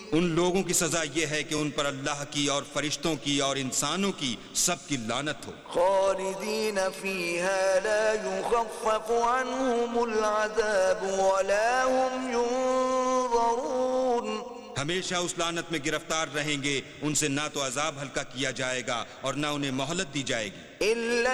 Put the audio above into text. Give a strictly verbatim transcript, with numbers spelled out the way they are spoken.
उन लोगों की सजा यह है कि उन पर अल्लाह की और फरिश्तों की और इंसानों की सबकी लानत हो। खालिदीन फीहा ला युखफ्फफु अन्हुमुल अज़ाब वला हुम युनज़रून। हमेशा उस लानत में गिरफ्तार रहेंगे, उनसे ना तो अजाब हल्का किया जाएगा और ना उन्हें मोहलत दी जाएगी।